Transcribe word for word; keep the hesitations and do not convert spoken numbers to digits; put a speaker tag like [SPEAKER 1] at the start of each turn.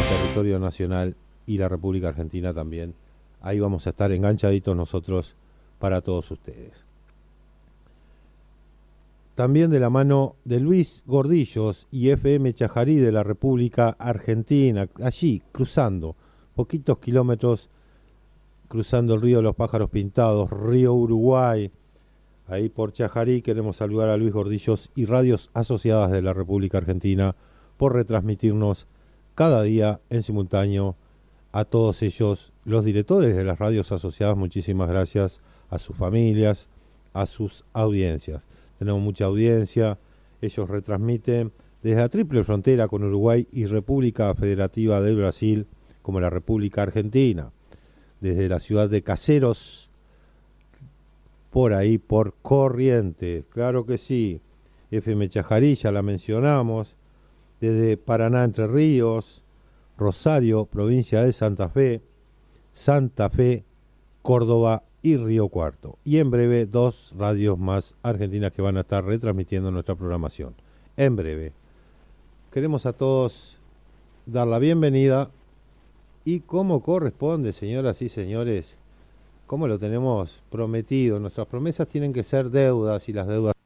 [SPEAKER 1] territorio nacional y la República Argentina también. Ahí vamos a estar enganchaditos nosotros para todos ustedes. También de la mano de Luis Gordillos y F M Chajarí de la República Argentina, allí cruzando poquitos kilómetros, cruzando el río de los Pájaros Pintados, río Uruguay. Ahí por Chajarí queremos saludar a Luis Gordillos y radios asociadas de la República Argentina por retransmitirnos cada día en simultáneo. A todos ellos, los directores de las radios asociadas, muchísimas gracias, a sus familias, a sus audiencias. Tenemos mucha audiencia, ellos retransmiten desde la triple frontera con Uruguay y República Federativa del Brasil, como la República Argentina, desde la ciudad de Caseros, por ahí, por Corrientes, claro que sí, F M Chajarí, ya la mencionamos, desde Paraná, Entre Ríos, Rosario, provincia de Santa Fe, Santa Fe, Córdoba y Río Cuarto. Y en breve, dos radios más argentinas que van a estar retransmitiendo nuestra programación. En breve. Queremos a todos dar la bienvenida y como corresponde, señoras y señores, como lo tenemos prometido, nuestras promesas tienen que ser deudas y las deudas